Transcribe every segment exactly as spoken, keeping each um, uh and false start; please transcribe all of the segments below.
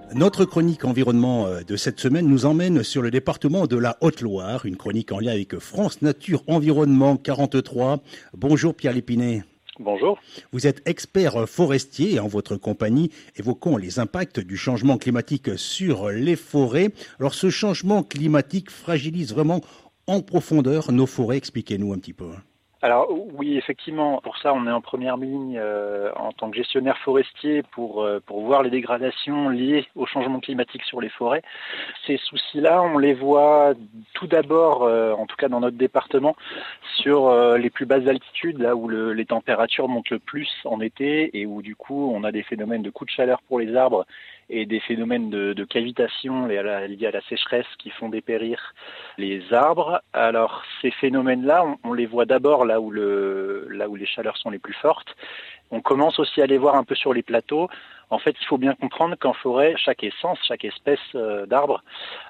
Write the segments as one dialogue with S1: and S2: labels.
S1: Notre chronique environnement de cette semaine nous emmène sur le département de la Haute-Loire, une chronique en lien avec France Nature Environnement quarante-trois. Bonjour Pierre Lépinet.
S2: Bonjour.
S1: Vous êtes expert forestier et en votre compagnie, évoquons les impacts du changement climatique sur les forêts. Alors ce changement climatique fragilise vraiment en profondeur nos forêts. Expliquez-nous un petit peu.
S2: Alors oui, effectivement, pour ça on est en première ligne euh, en tant que gestionnaire forestier pour, euh, pour voir les dégradations liées au changement climatique sur les forêts. Ces soucis-là, on les voit tout d'abord, euh, en tout cas dans notre département, sur euh, les plus basses altitudes, là où le, les températures montent le plus en été et où du coup on a des phénomènes de coups de chaleur pour les arbres et des phénomènes de, de cavitation liés à, la, liés à la sécheresse qui font dépérir les arbres. Alors ces phénomènes-là, on, on les voit d'abord là où, le, là où les chaleurs sont les plus fortes. On commence aussi à les voir un peu sur les plateaux. En fait, il faut bien comprendre qu'en forêt, chaque essence, chaque espèce d'arbre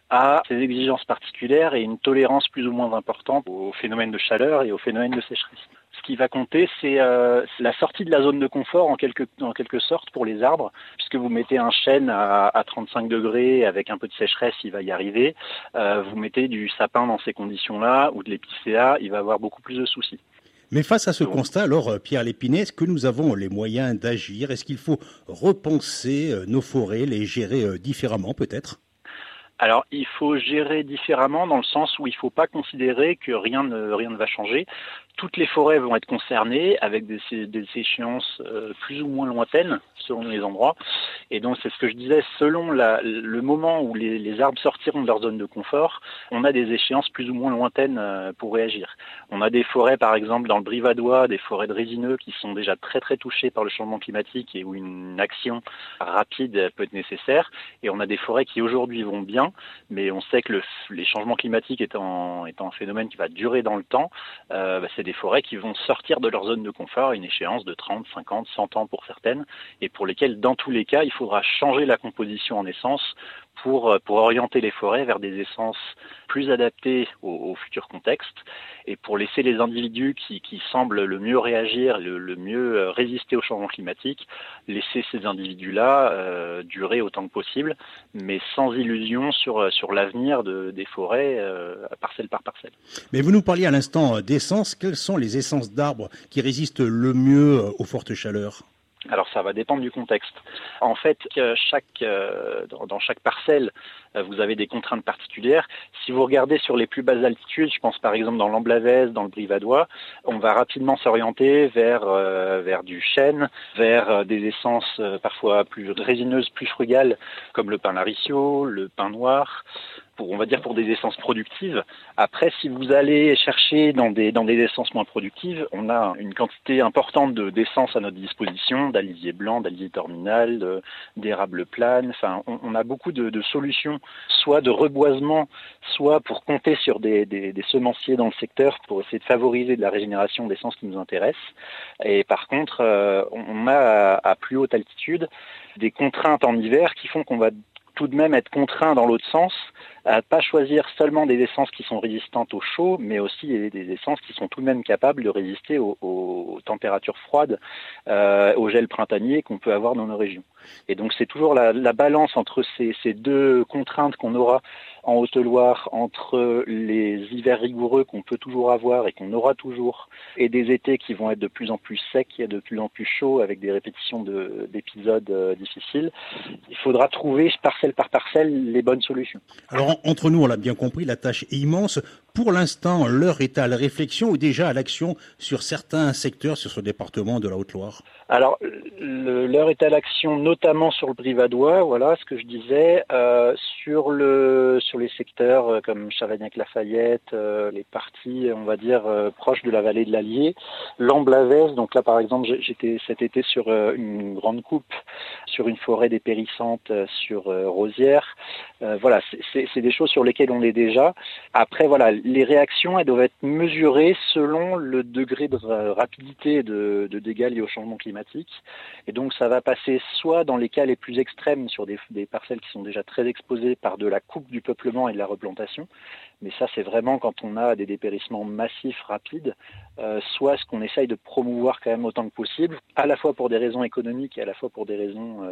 S2: a ses exigences particulières et une tolérance plus ou moins importante aux phénomènes de chaleur et aux phénomènes de sécheresse. Ce qui va compter, c'est euh, la sortie de la zone de confort en quelque, en quelque sorte pour les arbres, puisque vous mettez un chêne à, à trente-cinq degrés avec un peu de sécheresse, il va y arriver. Euh, vous mettez du sapin dans ces conditions-là ou de l'épicéa, il va avoir beaucoup plus de soucis.
S1: Mais face à ce Donc, constat, alors Pierre Lépinet, est-ce que nous avons les moyens d'agir? Est-ce qu'il faut repenser nos forêts, les gérer différemment peut-être?
S2: Alors, il faut gérer différemment dans le sens où il ne faut pas considérer que rien ne, rien ne va changer. Toutes les forêts vont être concernées avec des, des échéances euh, plus ou moins lointaines selon les endroits. Et donc, c'est ce que je disais, selon la, le moment où les, les arbres sortiront de leur zone de confort, on a des échéances plus ou moins lointaines euh, pour réagir. On a des forêts, par exemple, dans le Brivadois, des forêts de résineux qui sont déjà très très touchées par le changement climatique et où une action rapide peut être nécessaire. Et on a des forêts qui aujourd'hui vont bien, mais on sait que le, les changements climatiques étant, étant un phénomène qui va durer dans le temps, euh, bah, c'est des forêts qui vont sortir de leur zone de confort à une échéance de trente, cinquante, cent ans pour certaines, et pour lesquelles, dans tous les cas, il faudra changer la composition en essence pour, pour orienter les forêts vers des essences plus adaptées au, au futur contexte, et pour laisser les individus qui, qui semblent le mieux réagir, le, le mieux résister au changement climatique, laisser ces individus-là euh, durer autant que possible, mais sans illusion sur, sur l'avenir de, des forêts, euh, parcelle par parcelle.
S1: Mais vous nous parliez à l'instant d'essences. Quelles sont les essences d'arbres qui résistent le mieux aux fortes chaleurs ?
S2: Alors ça va dépendre du contexte. En fait, chaque, euh, dans chaque parcelle, vous avez des contraintes particulières. Si vous regardez sur les plus basses altitudes, je pense par exemple dans l'Amblavaise, dans le Brivadois, on va rapidement s'orienter vers, euh, vers du chêne, vers des essences euh, parfois plus résineuses, plus frugales, comme le pin laricio, le pin noir, pour, on va dire pour des essences productives. Après, si vous allez chercher dans des, dans des essences moins productives, on a une quantité importante de, d'essences à notre disposition, d'alisier blanc, d'alisier terminal, de, d'érable plane. Enfin, on, on a beaucoup de, de solutions, soit de reboisement, soit pour compter sur des, des, des semenciers dans le secteur pour essayer de favoriser de la régénération d'essences qui nous intéressent. Et par contre, euh, on a à, à plus haute altitude des contraintes en hiver qui font qu'on va tout de même être contraint dans l'autre sens à ne pas choisir seulement des essences qui sont résistantes au chaud, mais aussi des essences qui sont tout de même capables de résister aux, aux températures froides, euh, au gel printanier qu'on peut avoir dans nos régions. Et donc c'est toujours la, la balance entre ces, ces deux contraintes qu'on aura en Haute-Loire, entre les hivers rigoureux qu'on peut toujours avoir et qu'on aura toujours, et des étés qui vont être de plus en plus secs et de plus en plus chauds avec des répétitions de, d'épisodes euh, difficiles. Il faudra trouver parcelle par parcelle les bonnes solutions.
S1: Alors entre nous, on l'a bien compris, la tâche est immense. Pour l'instant, l'heure est à la réflexion ou déjà à l'action sur certains secteurs sur ce département de la Haute-Loire?
S2: Alors, le, l'heure est à l'action, notamment sur le Brivadois, voilà ce que je disais, euh, sur le sur les secteurs euh, comme Chavagnac-Lafayette, euh, les parties, on va dire, euh, proches de la vallée de l'Allier, l'Amblavaise, donc là par exemple, j'étais cet été sur euh, une grande coupe, sur une forêt dépérissante, euh, sur euh, Rosières, euh, voilà, c'est, c'est, c'est des choses sur lesquelles on est déjà. Après, voilà, les réactions, elles doivent être mesurées selon le degré de rapidité de, de dégâts liés au changement climatique. Et donc ça va passer soit dans les cas les plus extrêmes sur des, des parcelles qui sont déjà très exposées par de la coupe du peuplement et de la replantation, mais ça c'est vraiment quand on a des dépérissements massifs rapides, euh, soit ce qu'on essaye de promouvoir quand même autant que possible, à la fois pour des raisons économiques et à la fois pour des raisons euh,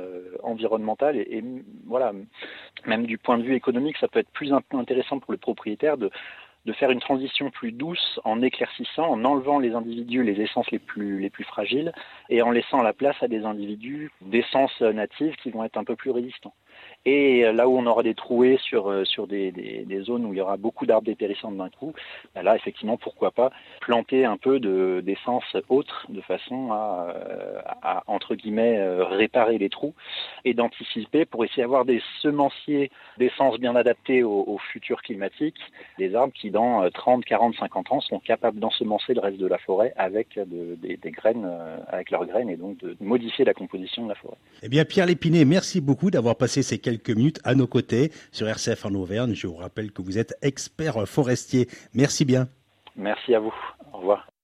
S2: environnementale et, et voilà, même du point de vue économique, ça peut être plus intéressant pour le propriétaire de de faire une transition plus douce en éclaircissant, en enlevant les individus, les essences les plus, les plus fragiles et en laissant la place à des individus d'essences natives qui vont être un peu plus résistants. Et là où on aura des trouées sur, sur des, des, des zones où il y aura beaucoup d'arbres dépérissants d'un coup, là, effectivement, pourquoi pas planter un peu de, d'essences autres de façon à, à, entre guillemets, réparer les trous et d'anticiper pour essayer d'avoir des semenciers d'essences bien adaptés aux, aux futurs climatiques, des arbres qui, dans trente, quarante, cinquante ans, sont capables d'ensemencer le reste de la forêt avec de, des, des graines, avec leurs graines et donc de modifier la composition de la forêt.
S1: Eh bien, Pierre Lépiné, merci beaucoup d'avoir passé ces quelques minutes à nos côtés sur R C F en Auvergne. Je vous rappelle que vous êtes expert forestier. Merci bien.
S2: Merci à vous. Au revoir.